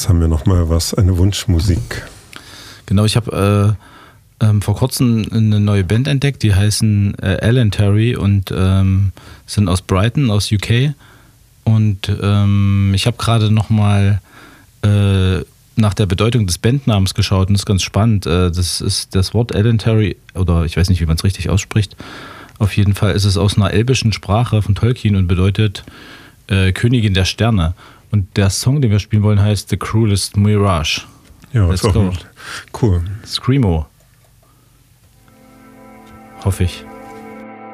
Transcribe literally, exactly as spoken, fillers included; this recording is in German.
Jetzt haben wir nochmal was, eine Wunschmusik. Genau, ich habe äh, ähm, vor kurzem eine neue Band entdeckt, die heißen äh, Alan Terry und ähm, sind aus Brighton, aus U K. Und ähm, ich habe gerade nochmal äh, nach der Bedeutung des Bandnamens geschaut und das ist ganz spannend. Äh, das ist das Wort Alan Terry, oder ich weiß nicht, wie man es richtig ausspricht. Auf jeden Fall ist es aus einer elbischen Sprache von Tolkien und bedeutet äh, Königin der Sterne. Und der Song, den wir spielen wollen, heißt The Cruelest Mirage. Ja, Let's ist auch go. cool. Screamo. Hoffe ich.